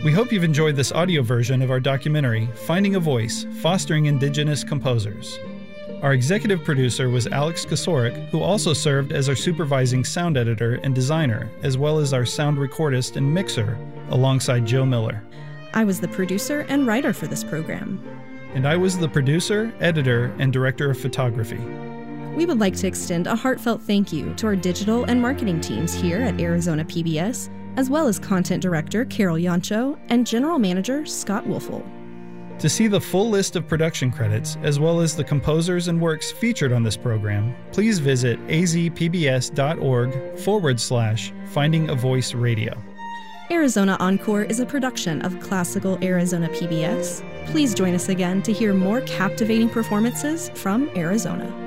We hope you've enjoyed this audio version of our documentary, Finding a Voice, Fostering Indigenous Composers. Our executive producer was Alex Kosorik, who also served as our supervising sound editor and designer, as well as our sound recordist and mixer, alongside Joe Miller. I was the producer and writer for this program. And I was the producer, editor, and director of photography. We would like to extend a heartfelt thank you to our digital and marketing teams here at Arizona PBS, as well as content director Carol Yancho and general manager Scott Wolfel. To see the full list of production credits, as well as the composers and works featured on this program, please visit azpbs.org/Finding a Voice Radio. Arizona Encore is a production of Classical Arizona PBS. Please join us again to hear more captivating performances from Arizona.